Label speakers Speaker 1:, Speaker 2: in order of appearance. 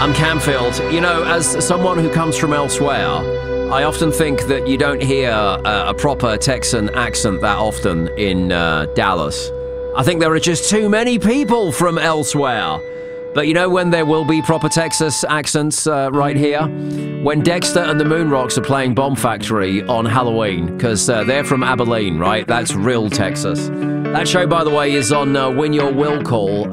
Speaker 1: I'm Camfield. You know, as someone who comes from elsewhere, I often think that you don't hear a proper Texan accent that often in Dallas. I think there are just too many people from elsewhere. But you know when there will be proper Texas accents right here? When Dexter and the Moonrocks are playing Bomb Factory on Halloween, because they're from Abilene, right? That's real Texas. That show, by the way, is on Win Your Will Call.